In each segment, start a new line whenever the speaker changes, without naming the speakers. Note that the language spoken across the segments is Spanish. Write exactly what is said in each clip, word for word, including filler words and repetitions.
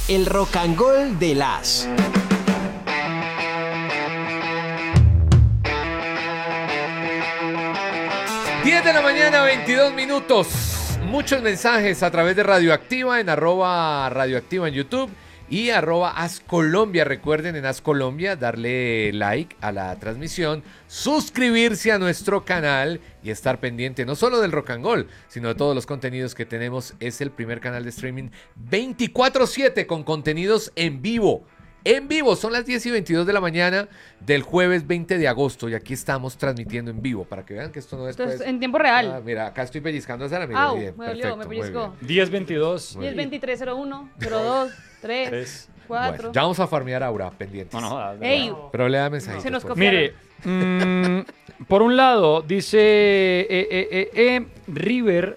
El Rock and Roll de las...
diez de la mañana, veintidós minutos. Muchos mensajes a través de Radioactiva, en arroba Radioactiva en YouTube y arroba Ascolombia. Recuerden en Ascolombia darle like a la transmisión, suscribirse a nuestro canal y estar pendiente no solo del Rock and Roll, sino de todos los contenidos que tenemos. Es el primer canal de streaming veinticuatro siete con contenidos en vivo. En vivo, son las diez y veintidós de la mañana del jueves veinte de agosto y aquí estamos transmitiendo en vivo para que vean que esto no es
Entonces,
pues,
en tiempo real.
Ah, mira, acá estoy pellizcando a Sara. Mira,
Au,
bien,
me dolió,
perfecto,
me
muy
pellizcó.
bien.
diez veintidós.
Muy
diez
bien.
veintitrés cero uno cero dos tres
Tres.
cuatro.
Bueno, ya vamos a farmear a Aura, pendientes.
No, no, jodas,
Ey,
¿verdad?
Pero le da mensajitos.
Se nos
por
copiaron.
Mire, mm, por un lado, dice eh, eh, eh, eh, River.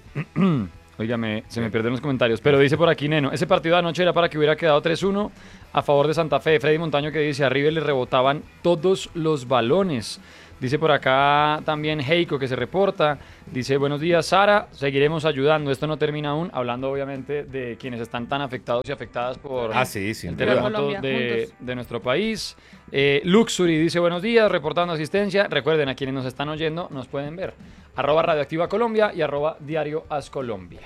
Óigame, se me pierden los comentarios, pero dice por aquí Neno, ese partido de anoche era para que hubiera quedado tres uno a favor de Santa Fe. Freddy Montaño que dice, a River le rebotaban todos los balones. Dice por acá también Heiko que se reporta, dice, buenos días Sara, seguiremos ayudando, esto no termina aún, hablando obviamente de quienes están tan afectados y afectadas por
Ah, sí, sin
el
duda.
terremoto
Colombia,
de,
juntos.
de nuestro país. Eh, Luxury dice buenos días, reportando asistencia. Recuerden, a quienes nos están oyendo nos pueden ver. Arroba Radioactiva Colombia y arroba Diario As Colombia.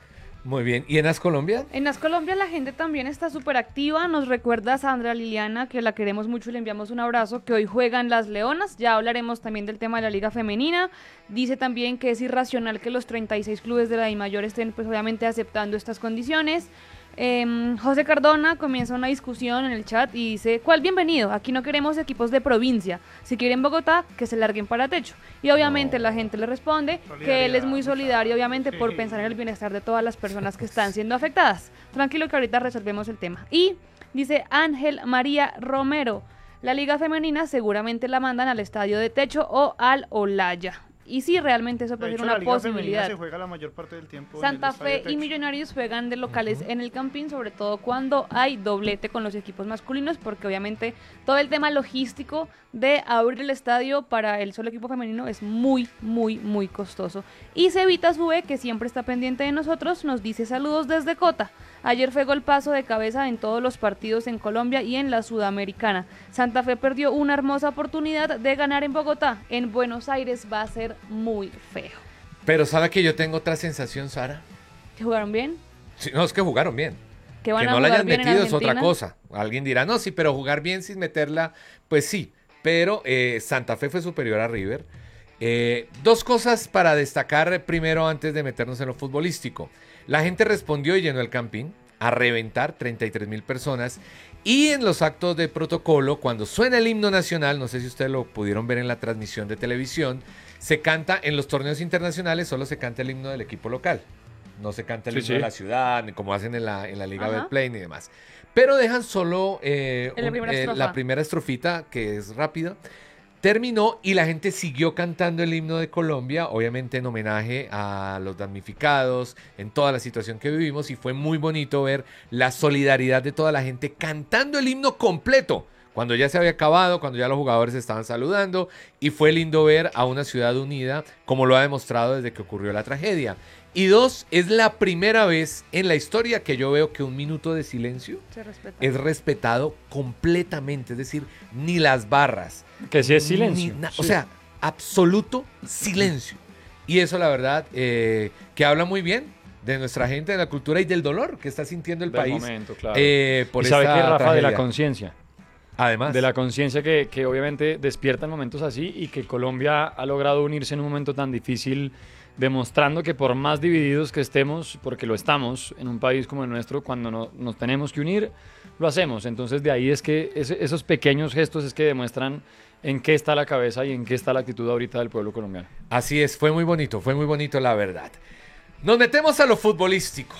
Muy bien. ¿Y en Ascolombia?
En As Colombia la gente también está súper activa. Nos recuerda Sandra Liliana, que la queremos mucho y le enviamos un abrazo, que hoy juegan las Leonas. Ya hablaremos también del tema de la Liga Femenina. Dice también que es irracional que los treinta y seis clubes de la DIMAYOR estén pues obviamente aceptando estas condiciones. Eh, José Cardona comienza una discusión en el chat y dice, ¿cuál bienvenido? Aquí no queremos equipos de provincia. Si quieren Bogotá, que se larguen para techo. Y obviamente no. La gente le responde que él es muy solidario, obviamente, por pensar en el bienestar de todas las personas que están siendo afectadas. Tranquilo que ahorita resolvemos el tema. Y dice Ángel María Romero, la Liga Femenina seguramente la mandan al estadio de techo o al Olaya. Y sí, realmente eso puede ser una posibilidad.
Se juega la mayor parte del tiempo
Santa
en el estadio
Fe
de
y
techo.
Millonarios juegan de locales uh-huh. en el Campín, sobre todo cuando hay doblete con los equipos masculinos, porque obviamente todo el tema logístico de abrir el estadio para el solo equipo femenino es muy, muy, muy costoso. Y Cevita Sube, que siempre está pendiente de nosotros, nos dice saludos desde Cota. Ayer fue golpazo de cabeza en todos los partidos en Colombia y en la Sudamericana. Santa Fe perdió una hermosa oportunidad de ganar en Bogotá. En Buenos Aires va a ser muy feo.
Pero ¿sabe que yo tengo otra sensación, Sara?
¿Que jugaron bien?
Sí, no, es que jugaron bien.
Que, van
que
a
no la
jugar
hayan
bien en
metido es otra
Argentina.
cosa. Alguien dirá, no, sí, pero jugar bien sin meterla, pues sí. Pero eh, Santa Fe fue superior a River. Eh, dos cosas para destacar primero antes de meternos en lo futbolístico. La gente respondió y llenó el Campín a reventar, treinta y tres mil personas. Y en los actos de protocolo, cuando suena el himno nacional, no sé si ustedes lo pudieron ver en la transmisión de televisión, se canta en los torneos internacionales, solo se canta el himno del equipo local. No se canta el
Sí,
himno
sí.
de la ciudad, ni como hacen en la, en la Liga
Ajá.
Betplay ni demás. Pero dejan solo eh,
En la
un-
primera
eh,
estrofa.
la primera estrofita, que es rápida. Terminó y la gente siguió cantando el himno de Colombia, obviamente en homenaje a los damnificados, en toda la situación que vivimos, y fue muy bonito ver la solidaridad de toda la gente cantando el himno completo, cuando ya se había acabado, cuando ya los jugadores estaban saludando, y fue lindo ver a una ciudad unida, como lo ha demostrado desde que ocurrió la tragedia. Y dos, es la primera vez en la historia que yo veo que un minuto de silencio
Se respeta.
es respetado completamente, es decir, ni las barras.
Que sí es silencio.
Ni na-
Sí.
O sea, absoluto silencio. Y eso, la verdad, eh, que habla muy bien de nuestra gente, de la cultura y del dolor que está sintiendo el
Del
país.
momento, claro.
eh, por
y sabe
esta
que Rafa, de la
tragedia.
conciencia.
Además,
De la conciencia que, que obviamente despierta en momentos así y que Colombia ha logrado unirse en un momento tan difícil, demostrando que por más divididos que estemos, porque lo estamos en un país como el nuestro, cuando no- nos tenemos que unir, lo hacemos. Entonces de ahí es que ese- esos pequeños gestos es que demuestran en qué está la cabeza y en qué está la actitud ahorita del pueblo colombiano.
así es, fue muy bonito, fue muy bonito, la verdad. Nos metemos a lo futbolístico.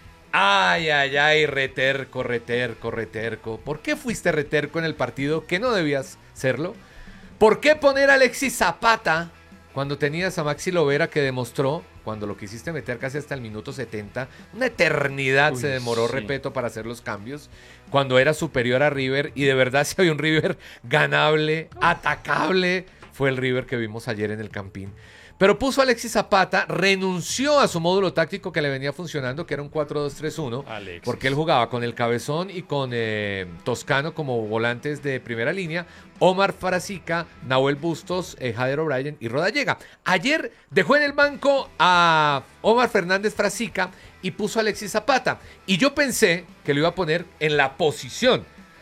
Ay, ay, ay, reterco, reterco, reterco. ¿Por qué fuiste reterco en el partido que no debías serlo? ¿Por qué poner a Alexis Zapata cuando tenías a Maxi Lovera, que demostró, cuando lo quisiste meter casi hasta el minuto setenta, una eternidad
Uy,
se demoró,
sí.
repito, para hacer los cambios, cuando era superior a River, y de verdad si había un River ganable, atacable, fue el River que vimos ayer en el Campín. Pero puso a Alexis Zapata, renunció a su módulo táctico que le venía funcionando, que era un cuatro dos tres uno,
Alexis.
porque él jugaba con el Cabezón y con eh, Toscano como volantes de primera línea, Omar Frasica, Nahuel Bustos, eh, Jader O'Brien y Rodallega. Ayer dejó en el banco a Omar Fernández Frasica y puso a Alexis Zapata. Y yo pensé que lo iba a poner en la posición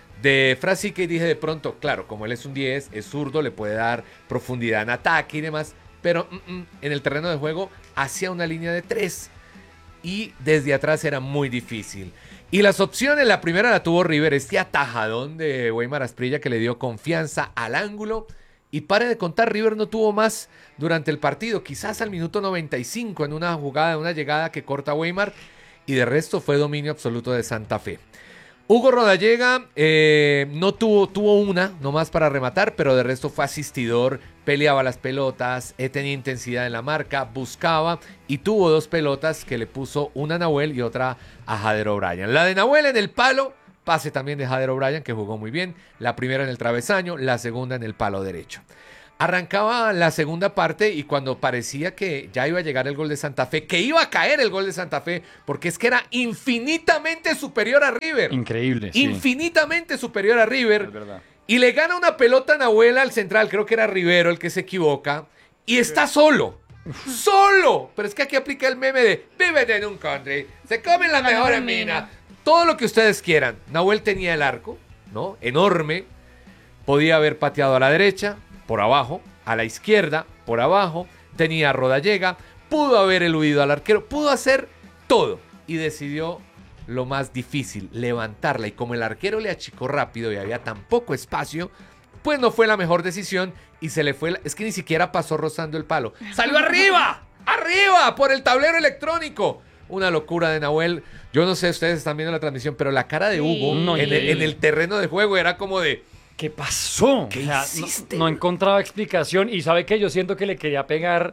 de Frasica y dije de pronto, claro, como él es un diez, es zurdo, le puede dar profundidad en ataque y demás, pero mm, mm, en el terreno de juego hacía una línea de tres y desde atrás era muy difícil. Y las opciones, la primera la tuvo River, este atajadón de Weimar Asprilla que le dio confianza al ángulo. Y pare de contar, River no tuvo más durante el partido, quizás al minuto noventa y cinco en una jugada, una llegada que corta Weimar, y de resto fue dominio absoluto de Santa Fe. Hugo Rodallega eh, no tuvo, tuvo una nomás para rematar, pero de resto fue asistidor, peleaba las pelotas, eh, tenía intensidad en la marca, buscaba y tuvo dos pelotas que le puso una a Nahuel y otra a Jader O'Brien. La de Nahuel en el palo, pase también de Jader O'Brien que jugó muy bien, la primera en el travesaño, la segunda en el palo derecho. Arrancaba la segunda parte y cuando parecía que ya iba a llegar el gol de Santa Fe, que iba a caer el gol de Santa Fe, porque es que era infinitamente superior a River.
Increíble, sí.
Infinitamente superior a River.
Es verdad.
Y le gana una pelota a Nahuel al central, creo que era Rivero el que se equivoca, y está solo. ¡Solo! Pero es que aquí aplica el meme de vive en un country, se comen la mejor mina. Todo lo que ustedes quieran. Nahuel tenía el arco, ¿no? Enorme. Podía haber pateado a la derecha, por abajo, a la izquierda, por abajo, tenía a Rodallega, pudo haber eludido al arquero, pudo hacer todo y decidió lo más difícil, levantarla, y como el arquero le achicó rápido y había tan poco espacio, pues no fue la mejor decisión y se le fue, la... es que ni siquiera pasó rozando el palo, ¡salió arriba! ¡Arriba! Por el tablero electrónico. Una locura de Nahuel. Yo no sé, ustedes están viendo la transmisión, pero la cara de Hugo
No,
en, el, en el terreno de juego era como de...
¿Qué pasó?
¿Qué
O sea,
hiciste?
No, no encontraba explicación y ¿sabe qué? Yo siento que le quería pegar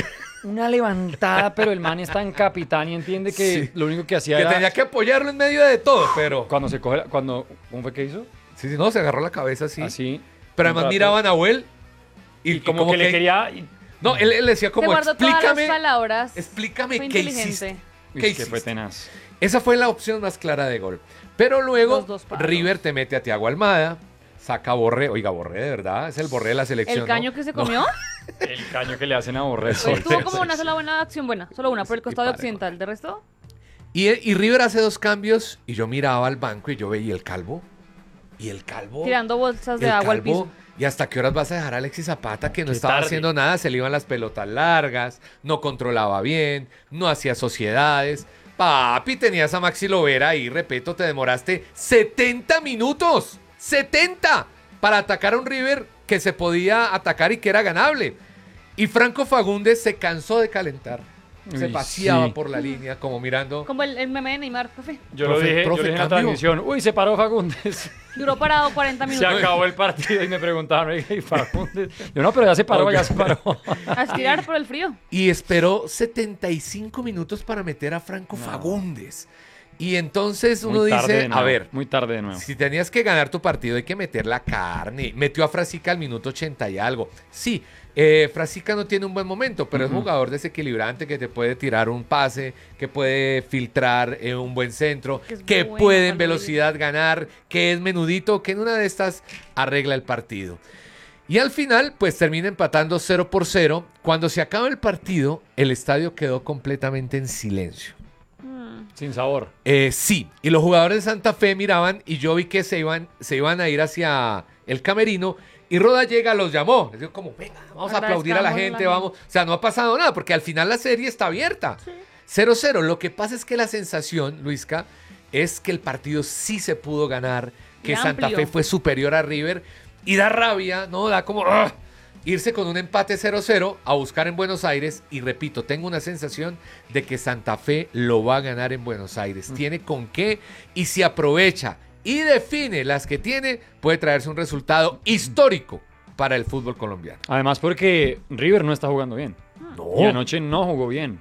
una levantada, pero el man es tan capitán y entiende que
Sí.
lo único que hacía
Que
era...
tenía que apoyarlo en medio de todo, pero...
Cuando se coge... la- Cuando, ¿Cómo fue que hizo?
Sí, sí, no, se agarró la cabeza así.
Así.
Pero además
Un
miraba a
rato.
Nahuel y,
Y como, que, le quería... y-
No, él, él decía
Se
como,
guardó todas
explícame,
las palabras.
explícame
Fue
qué
inteligente.
hiciste.
Uy,
¿Qué
es que fue
hiciste?
tenaz.
Esa fue la opción más clara de gol. Pero luego
Los dos palos.
River te mete a Thiago Almada, saca a Borré. Oiga, Borré, de verdad, es el Borré de la selección.
¿El caño
¿no?
que se
No.
comió?
El caño que le hacen a Borré.
Pues tuvo como una sola buena acción buena. Solo una por el
Sí,
costado
padre,
occidental. ¿De resto?
Y, y River hace dos cambios y yo miraba al banco y yo veía el calvo. Y el calvo...
Tirando bolsas de
el
agua al
calvo,
piso.
¿Y hasta qué horas vas a dejar a Alexis Zapata que no
Qué
estaba
tarde.
haciendo nada? Se le iban las pelotas largas, no controlaba bien, no hacía sociedades. Papi, tenías a Maxi Lovera ahí, repito, te demoraste setenta minutos. ¡setenta! Para atacar a un River que se podía atacar y que era ganable. Y Franco Fagundes se cansó de calentar. Se
Uy,
paseaba
sí.
por la línea como mirando.
Como el, el meme de Neymar, profe.
Yo
Profe,
lo dije,
profe,
yo lo dije en la
cambio.
transmisión. Uy, se paró Fagundes.
Duró parado cuarenta
Se
minutos.
acabó el partido y me preguntaban, oiga, ¿y Fagundes? Yo no, pero ya se paró,
Ok.
ya se paró.
A estirar por el frío.
Y esperó setenta y cinco minutos para meter a Franco Fagundes. Y entonces uno
Muy tarde
dice,
de nuevo,
a ver,
Muy tarde de nuevo.
si tenías que ganar tu partido hay que meter la carne. Metió a Frasica al minuto ochenta y algo. Sí, eh, Frasica no tiene un buen momento, pero es
Ujú.
jugador desequilibrante que te puede tirar un pase, que puede filtrar eh, un buen centro,
Que es
que
bueno
puede en
cuando
velocidad ganar, que es menudito, que en una de estas arregla el partido. Y al final, pues termina empatando cero por cero. Cuando se acaba el partido, el estadio quedó completamente en silencio.
Mm.
Sin sabor.
Eh, sí, y los jugadores de Santa Fe miraban y yo vi que se iban, se iban a ir hacia el camerino y Rodallega los llamó. Les digo como, venga, vamos a aplaudir a la
Agradezcamos a la
gente, vamos. O sea, no ha pasado nada porque al final la serie está abierta. cero cero. Lo que pasa es que la sensación, Luisca, es que el partido sí se pudo ganar, que
Y
Santa
amplio.
Fe fue superior a River y da rabia, ¿no? Da como... ¡ah! Irse con un empate cero cero a buscar en Buenos Aires y repito, tengo una sensación de que Santa Fe lo va a ganar en Buenos Aires. Tiene con qué y si aprovecha y define las que tiene, puede traerse un resultado histórico para el fútbol colombiano.
Además porque River no está jugando bien.
No.
Y anoche no jugó bien.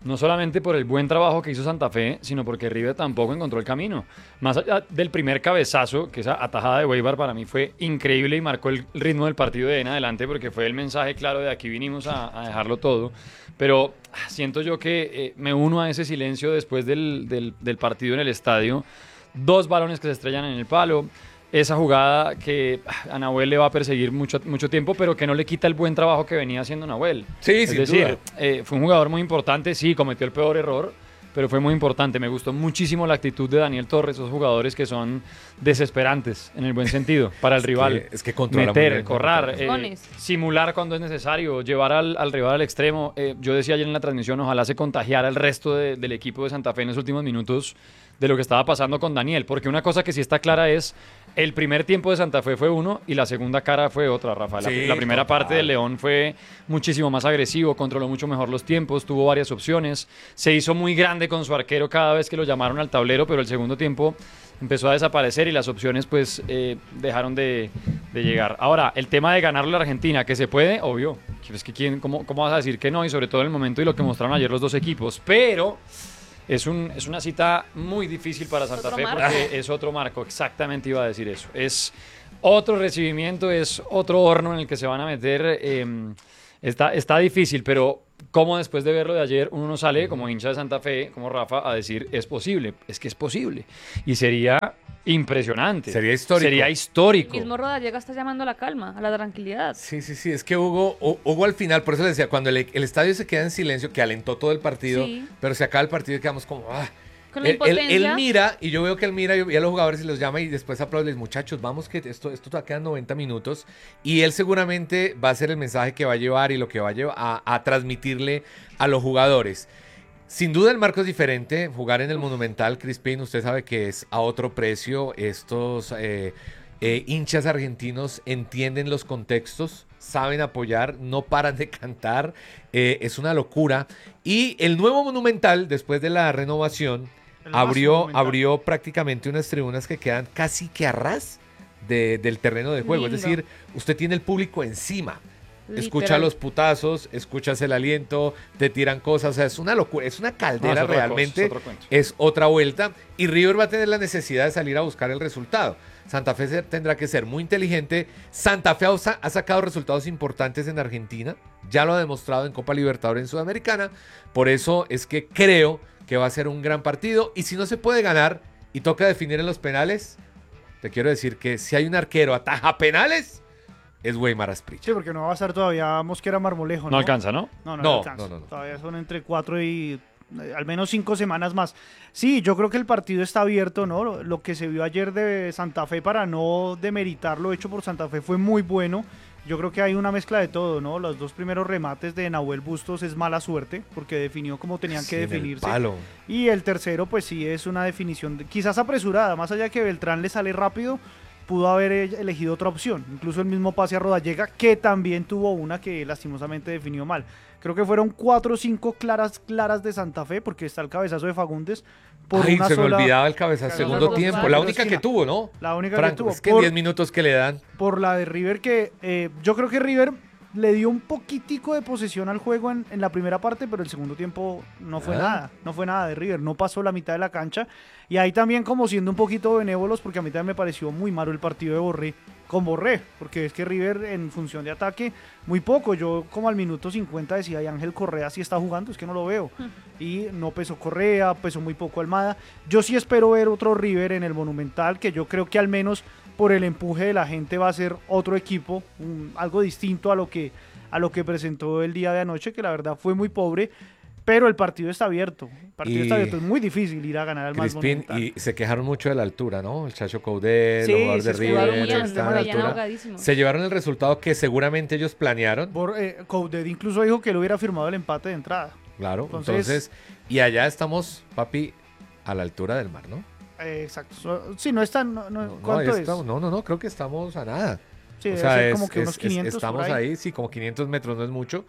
No solamente por el buen trabajo que hizo Santa Fe, sino porque River tampoco encontró el camino. Más allá del primer cabezazo, que esa atajada de Weibar para mí fue increíble y marcó el ritmo del partido de ahí en adelante, porque fue el mensaje claro de aquí vinimos a, a dejarlo todo. Pero siento yo que eh, me uno a ese silencio después del, del, del partido en el estadio. Dos balones que se estrellan en el palo. Esa jugada que a Nahuel le va a perseguir mucho, mucho tiempo, pero que no le quita el buen trabajo que venía haciendo Nahuel.
Sí,
es
sin
decir,
duda.
Eh, fue un jugador muy importante, sí, cometió el peor error, pero fue muy importante. Me gustó muchísimo la actitud de Daniel Torres, esos jugadores que son desesperantes, en el buen sentido, para el
Es
rival.
que- es que controla muy
meter,
bien,
correr,
¿no?
eh, simular cuando es necesario, llevar al, al rival al extremo. Eh, yo decía ayer en la transmisión, ojalá se contagiara el resto de- del equipo de Santa Fe en los últimos minutos de lo que estaba pasando con Daniel, porque una cosa que sí está clara es el primer tiempo de Santa Fe fue uno y la segunda cara fue otra, Rafa. La,
Sí,
la primera
total.
parte del León fue muchísimo más agresivo, controló mucho mejor los tiempos, tuvo varias opciones, se hizo muy grande con su arquero cada vez que lo llamaron al tablero, pero el segundo tiempo empezó a desaparecer y las opciones pues eh, dejaron de, de llegar. Ahora, el tema de ganarle a la Argentina, que se puede, obvio, es que quién, cómo, ¿cómo vas a decir que no? Y sobre todo en el momento y lo que mostraron ayer los dos equipos, pero... Es, un, es una cita muy difícil para Santa
Otro
Fe
marco.
porque es otro marco, exactamente iba a decir eso. Es otro recibimiento, es otro horno en el que se van a meter. eh, está, está difícil, pero como después de verlo de ayer uno no sale como hincha de Santa Fe, como Rafa, a decir es posible. Es que es posible. Y sería impresionante.
Sería histórico.
Sería
El
histórico.
mismo Rodallega está llamando a la calma, a la tranquilidad.
Sí, sí, sí, es que Hugo, Hu- Hugo al final, por eso le decía, cuando el, el estadio se queda en silencio, que alentó todo el partido,
Sí.
pero se acaba el partido y quedamos como, ah.
Con la
Él, él-
impotencia.
él mira, y yo veo que él mira, y a los jugadores y los llama y después aplaude, les, muchachos, vamos que esto, esto todavía quedan noventa minutos, y él seguramente va a ser el mensaje que va a llevar y lo que va a llevar a, a transmitirle a los jugadores. Sin duda el marco es diferente, jugar en el Monumental, Crispín, usted sabe que es a otro precio, estos eh, eh, hinchas argentinos entienden los contextos, saben apoyar, no paran de cantar, eh, es una locura. Y el nuevo Monumental, después de la renovación,
El más
abrió,
monumental.
abrió prácticamente unas tribunas que quedan casi que a ras de- del terreno de juego, es
Lindo.
decir, usted tiene el público encima. Escucha
Literal.
los putazos, escuchas el aliento, te tiran cosas, o sea, es una locura, es una
No,
caldera
es otra
realmente,
cosa, es otro cuento.
es otra vuelta, y River va a tener la necesidad de salir a buscar el resultado. Santa Fe se- tendrá que ser muy inteligente. Santa Fe ha, usa- ha sacado resultados importantes en Argentina, ya lo ha demostrado en Copa Libertadores en Sudamericana, por eso es que creo que va a ser un gran partido, y si no se puede ganar y toca definir en los penales, te quiero decir que si hay un arquero ataja penales, es Weimar Asprilla.
Sí, porque no va a estar todavía Mosquera Marmolejo, ¿no?
No alcanza, ¿no?
No, no,
No,
alcanza.
no, no, no.
Todavía son entre cuatro y eh, al menos cinco semanas más. Sí, yo creo que el partido está abierto, ¿no? Lo, lo que se vio ayer de Santa Fe, para no demeritar lo hecho por Santa Fe, fue muy bueno. Yo creo que hay una mezcla de todo, ¿no? Los dos primeros remates de Nahuel Bustos es mala suerte, porque definió como tenían
Sí,
que
en el
definirse.
palo.
Y el tercero, pues sí, es una definición de- quizás apresurada, más allá de que Beltrán le sale rápido, pudo haber e- elegido otra opción. Incluso el mismo pase a Rodallega, que también tuvo una que lastimosamente definió mal. Creo que fueron cuatro o cinco claras, claras de Santa Fe, porque está el cabezazo de Fagundes. Por
Ay,
una
se me
sola-
olvidaba el cabezazo.
Cabezazo
Segundo
de
tiempo.
Gonzalo.
La
Pero
única que
esquina.
tuvo, ¿no?
La única
Franco,
que tuvo.
es que
por,
diez minutos que le dan.
por la de River, que eh, yo creo que River le dio un poquitico de posesión al juego en, en la primera parte, pero el segundo tiempo no fue
Ah.
nada, no fue nada de River, no pasó la mitad de la cancha. Y ahí también como siendo un poquito benévolos, porque a mí también me pareció muy malo el partido de Borré, con Borré, porque es que River en función de ataque, muy poco. Yo como al minuto cincuenta decía, y Ángel Correa sí está jugando, es que no lo veo. Y no pesó Correa, pesó muy poco Almada. Yo sí espero ver otro River en el Monumental, que yo creo que al menos por el empuje de la gente va a ser otro equipo, un- algo distinto a lo que a lo que presentó el día de anoche, que la verdad fue muy pobre, pero el partido está abierto. El partido
Y-
está abierto, es muy difícil ir a ganar al más
Crispín,
Monumental.
y se quejaron mucho de la altura, ¿no? El Chacho Coudet,
Sí,
los jugadores
se
de
escudaron
River,
mucho en el
están
tema
a la
de la
Veían
altura.
ahogadísimos.
Se llevaron el resultado que seguramente ellos planearon.
Bor- eh, Coudet incluso dijo que él hubiera firmado el empate de entrada.
Claro,
Entonces-
entonces, y allá estamos, papi, a la altura del mar, ¿no?
Eh, exacto. So- Sí, no es tan... No, no-
No, no,
¿Cuánto es?
estamos- no, no, no, creo que estamos a nada.
Sí,
o
debe
sea,
ser
es-
como que
es-
unos
es-
quinientos por
estamos
ahí.
ahí, sí, como quinientos metros, no es mucho.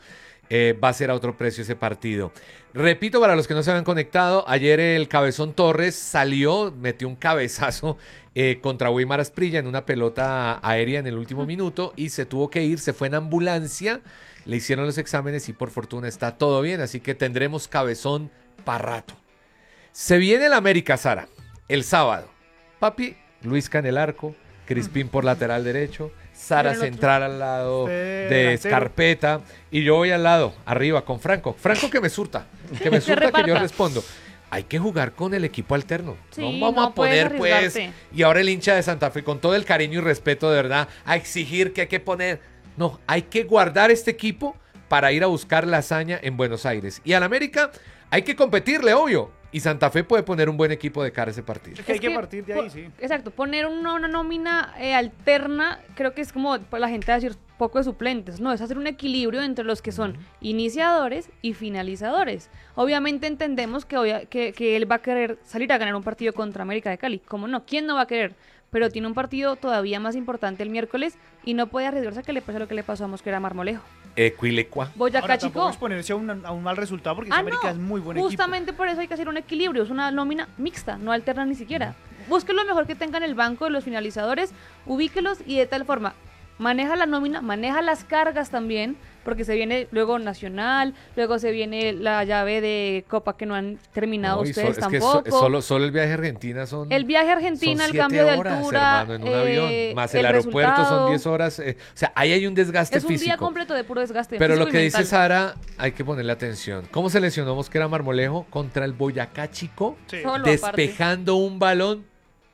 eh, va a ser a otro precio ese partido. Repito, para los que no se habían conectado, ayer el Cabezón Torres salió, metió un cabezazo eh, contra Weimar Asprilla en una pelota aérea en el último minuto y se tuvo que ir, se fue en ambulancia, le hicieron los exámenes y por fortuna está todo bien, así que tendremos Cabezón para rato. Se viene el América, Sara, el sábado. Papi, Luisca en el arco, Crispín por lateral derecho, Sara
Pero el
central al lado
Sí,
de
delantero.
Escarpeta y yo voy al lado, arriba con Franco. Franco que me surta, que me
Que
surta que yo
reparta.
respondo. Hay que jugar con el equipo alterno.
Sí,
no vamos
no
a poner
puedes
pues,
arriesgarte.
y ahora el hincha de Santa Fe con todo el cariño y respeto de verdad, a exigir que hay que poner. No, hay que guardar este equipo para ir a buscar la hazaña en Buenos Aires. Y al América hay que competirle, obvio. Y Santa Fe puede poner un buen equipo de cara a ese partido.
Es que hay
Es
que
que
partir de
po-
ahí, sí.
Exacto, poner una, una nómina eh, alterna, creo que es como pues, la gente va a decir poco de suplentes. No, es hacer un equilibrio entre los que son iniciadores y finalizadores. Obviamente entendemos que, obvia- que, que él va a querer salir a ganar un partido contra América de Cali. ¿Cómo no? ¿Quién no va a querer? Pero tiene un partido todavía más importante el miércoles y no puede arriesgarse a que le pase lo que le pasó a Mosquera Marmolejo.
Equilecua.
Boyacá
Ahora tampoco
Chico.
exponerse a un, a un mal resultado porque
Ah,
América
no.
es muy buen
Justamente por eso hay que hacer un equilibrio. Es una nómina mixta, no alterna ni siquiera. Busque lo mejor que tenga en el banco de los finalizadores, ubíquelos y de tal forma maneja la nómina, maneja las cargas también, porque se viene luego Nacional, luego se viene la llave de Copa que no han terminado
No, y
ustedes
so- es que
tampoco.
so- solo, solo el viaje a Argentina son.
El viaje a Argentina,
son
el
siete
cambio de
horas,
altura,
hermano, en un
eh,
avión. Más el,
el
aeropuerto
resultado.
son diez horas. eh, o sea, ahí hay un desgaste
Es un día
físico.
completo de puro desgaste.
Pero lo
físico y
que dice
mental.
Sara, hay que ponerle atención. ¿Cómo se lesionó Mosquera Marmolejo contra el Boyacá Chico?
Sí.
Solo aparte.
Despejando un balón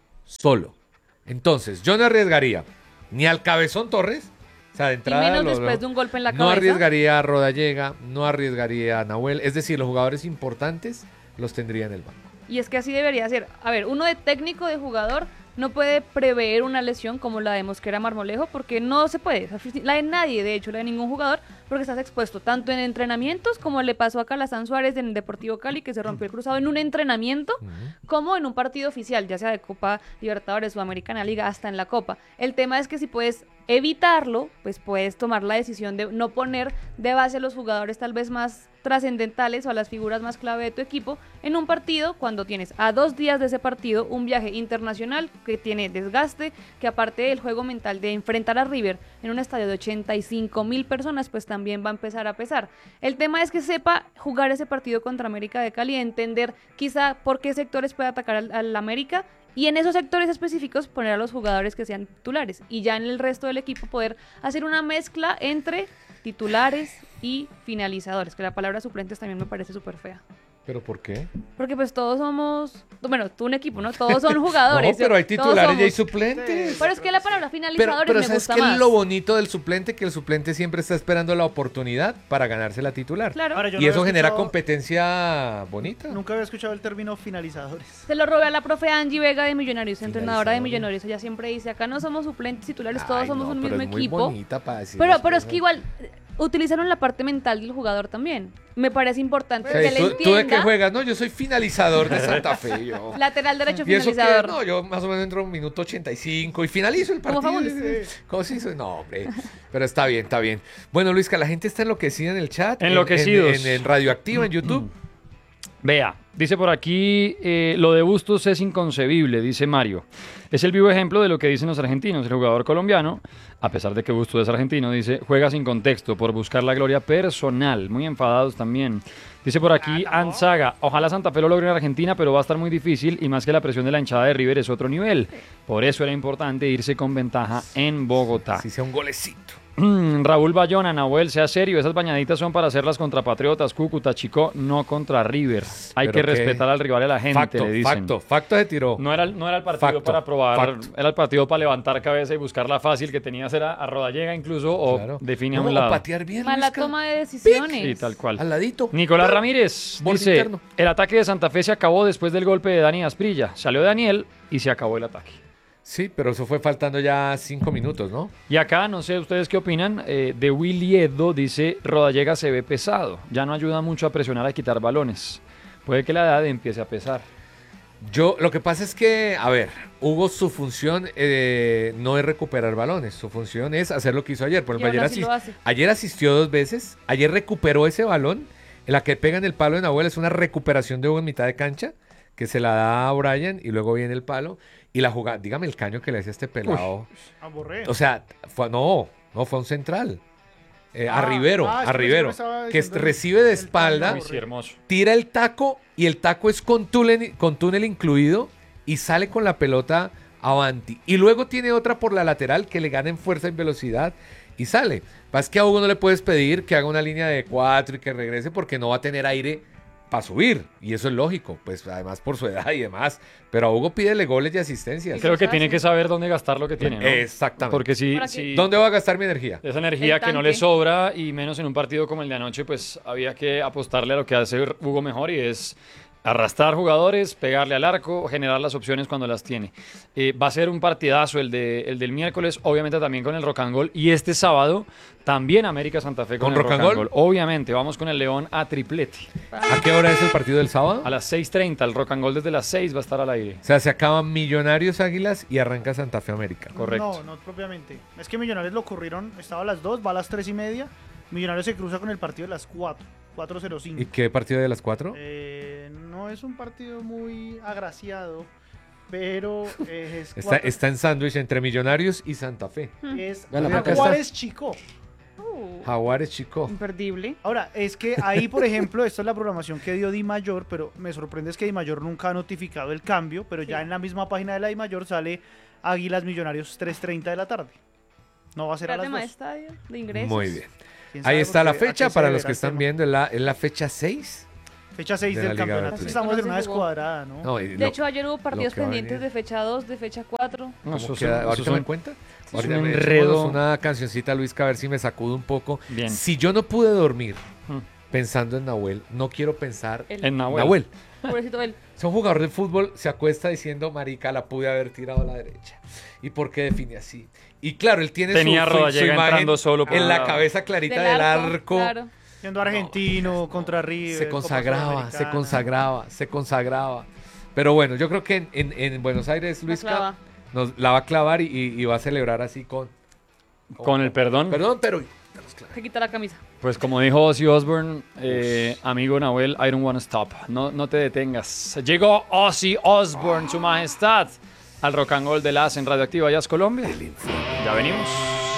solo. Entonces, yo no arriesgaría ni al Cabezón Torres. O sea, de
Y
entrada.
menos
lo-
después
lo-
de un golpe en la
no
cabeza.
arriesgaría a Rodallega, no arriesgaría a Nahuel. Es decir, los jugadores importantes los tendría en el banco.
Y es que así debería ser. A ver, uno de técnico de jugador no puede prever una lesión como la de Mosquera Marmolejo porque no se puede. La de nadie, de hecho, la de ningún jugador, porque estás expuesto tanto en entrenamientos como le pasó a Calazán Suárez en el Deportivo Cali, que se rompió el cruzado en un entrenamiento, como en un partido oficial, ya sea de Copa Libertadores, Sudamericana, Liga, hasta en la Copa. El tema es que si puedes evitarlo, pues puedes tomar la decisión de no poner de base a los jugadores tal vez más trascendentales o a las figuras más clave de tu equipo en un partido cuando tienes a dos días de ese partido un viaje internacional que tiene desgaste, que aparte del juego mental de enfrentar a River en un estadio de ochenta y cinco mil personas, pues también va a empezar a pesar. El tema es que sepa jugar ese partido contra América de Cali, entender quizá por qué sectores puede atacar al, al América y en esos sectores específicos poner a los jugadores que sean titulares y ya en el resto del equipo poder hacer una mezcla entre titulares y finalizadores, que la palabra suplentes también me parece súper fea.
¿Pero por qué?
Porque pues todos somos, bueno, tú un equipo, ¿no? Todos son jugadores.
No, pero hay
todos
titulares y hay
somos.
suplentes.
Pero es que la palabra
Pero,
finalizadores
pero
me
¿sabes
gusta
qué
más.
es lo bonito del suplente? Que el suplente siempre está esperando la oportunidad para ganarse la titular.
Claro.
Ahora, yo
Y
no
eso
había
genera
escuchado-
competencia bonita.
Nunca había escuchado el término finalizadores.
Se lo robé a la profe Angie Vega de Millonarios, entrenadora de
Finalizadores.
Millonarios. Ella siempre dice, acá no somos suplentes titulares, todos
Ay,
somos
no,
un
pero
mismo
es muy
equipo.
bonita para decir
Pero,
las
pero es
cosas.
que igual eh, utilizaron la parte mental del jugador también. Me parece importante
O sea,
que le
¿tú, ¿Tú de qué
entienda.
juegas? No, yo soy finalizador de Santa Fe. Yo.
Lateral derecho
¿Y eso qué?
finalizador.
No, yo más o menos entro en minuto ochenta y cinco y finalizo el
Como
partido.
Fagundes.
¿Cómo se hizo? No, hombre. Pero está bien, está bien. Bueno, Luis, que la gente está enloquecida en el chat. en-
Enloquecidos.
En, en, en Radioactiva, en YouTube.
Vea, dice por aquí, eh, lo de Bustos es inconcebible, dice Mario. Es el vivo ejemplo de lo que dicen los argentinos. El jugador colombiano, a pesar de que Bustos es argentino, dice, juega sin contexto por buscar la gloria personal. Muy enfadados también. Dice por aquí Anzaga, ojalá Santa Fe lo logre en Argentina, pero va a estar muy difícil y más que la presión de la hinchada de River es otro nivel. Por eso era importante irse con ventaja en Bogotá.
Si sea un golecito.
Mm, Raúl Bayona, Nahuel, sea serio, esas bañaditas son para hacerlas contra Patriotas, Cúcuta, Chico, no contra River. Hay
Pero
que
qué-
respetar al rival y a la gente,
Facto,
le dicen.
facto, facto se tiró.
No era, el- no era el partido
Facto,
para probar,
facto.
era el partido para levantar cabeza y buscar la fácil que tenía hacer a, a Rodallega incluso o
Claro.
define
No,
a un
o
lado.
patear bien,
Mala
Luisca.
toma de decisiones.
Sí, tal cual.
Al ladito.
Nicolás Ramírez
Borde
dice,
interno.
el ataque de Santa Fe se acabó después del golpe de Dani Asprilla. Salió Daniel y se acabó el ataque.
Sí, pero eso fue faltando ya cinco minutos, ¿no?
Y acá, no sé ustedes qué opinan, eh, de Willy Edo dice, Rodallega se ve pesado, ya no ayuda mucho a presionar a quitar balones. Puede que la edad empiece a pesar.
Yo, lo que pasa es que, a ver, Hugo, su función eh, no es recuperar balones, su función es hacer lo que hizo ayer. Por
Y
ejemplo,
aún
ayer,
así lo
asis-
hace.
ayer asistió dos veces, ayer recuperó ese balón, en la que pega en el palo de Nahuel, es una recuperación de Hugo en mitad de cancha, que se la da a Brian y luego viene el palo, y la jugada, dígame el caño que le hace a este pelado.
A Borré.
O sea, fue, no, no fue un central. Eh, a
Ah,
Rivero,
ah, es
a
que
Rivero,
pensé que me estaba
que
diciendo el-
recibe de
el
espalda,
tackle.
Uy, sí, hermoso.
tira el taco y el taco es con túnel, con túnel incluido y sale con la pelota avanti. Y luego tiene otra por la lateral que le gana en fuerza y velocidad y sale. Pasa que a Hugo no le puedes pedir que haga una línea de cuatro y que regrese porque no va a tener aire para subir. Y eso es lógico, pues además por su edad y demás. Pero a Hugo pídele goles y asistencias.
Creo que
Eso
tiene
hace.
que saber dónde gastar lo que tiene, ¿no?
Exactamente.
Porque si,
¿Para qué?
si
¿Dónde va a gastar mi energía?
esa energía
El
que no
tanque.
le sobra y menos en un partido como el de anoche, pues había que apostarle a lo que hace Hugo mejor y es arrastrar jugadores, pegarle al arco, generar las opciones cuando las tiene. Eh, va a ser un partidazo el, de, el del miércoles, obviamente también con el Rock and Roll. Y este sábado también América Santa Fe con,
¿Con
el
Rock
Rock
and
and
Roll?
Roll. Obviamente, vamos con el León a triplete.
¿A qué hora es el partido del sábado?
A las seis treinta, el Rock and Roll desde las seis va a estar al aire.
O sea, se acaban Millonarios Águilas y arranca Santa Fe América.
Correcto.
No, no propiamente. Es que Millonarios lo ocurrieron, estaba a las dos, va a las tres y media. Millonarios se cruza con el partido de las cuatro, cuatro cero cinco.
¿Y qué partido de las cuatro?
Eh, no es un partido muy agraciado, pero eh, es,
Está,
cuatro-
está en sándwich entre Millonarios y Santa Fe.
es
Vean, la marca
Jaguares Chico.
Uh,
Jaguares Chico.
imperdible.
Ahora, es que ahí, por ejemplo, esta es la programación que dio Di Mayor, pero me sorprende es que Di Mayor nunca ha notificado el cambio, pero ya
Sí.
en la misma página de la Di Mayor sale Águilas Millonarios tres treinta de la tarde. No va a ser a
Era
las
tema de
dos.
estadio, de ingresos.
Muy bien.
¿Quién
Ahí
sabe
está
por
la
qué- a
fecha
qué se
para los
deberá
que
el
están
tema?
viendo. ¿Es la, es la fecha seis?
Fecha seis
de la
del
Liga
campeonato.
Betplay.
Estamos en
No
una
se jugó.
descuadrada, ¿no?
No, y
De
lo-
hecho, ayer hubo partidos
que va a
pendientes
venir.
de fecha dos, de fecha cuatro.
No,
¿cómo
eso
queda?
es un-
Ahorita
eso
me
es un-
cuenta.
es
Ahorita
un
me
enredo.
echémonos una cancioncita, Luisca, a ver si me sacudo un poco.
Bien.
Si yo no pude dormir
Mm.
pensando en Nahuel, no quiero pensar
El
En Nahuel.
Nahuel.
pobrecito él.
Si un jugador de fútbol se acuesta diciendo, marica, la pude haber tirado a la derecha. ¿Y por qué define así? Y claro, él tiene
Tenía
su, su-
Rodallega
su imagen
entrando solo por
en
un
la
lado.
cabeza clarita del, arco.
Claro.
Siendo argentino contra River.
Se
Copa
consagraba, se
Sudamericana.
consagraba, se consagraba. Pero bueno, yo creo que en, en- en Buenos Aires,
La
Luisca,
clava.
nos la va a clavar y, y- y va a celebrar así con...
Con el perdón.
Perdón, pero...
Se quita la camisa.
Pues como dijo Ozzy Osbourne, eh, amigo Nahuel, I don't wanna stop. No, no te detengas. Llegó Ozzy Osbourne, su majestad, al Rock and Roll de las en Radioactiva Jazz Colombia. Ya venimos.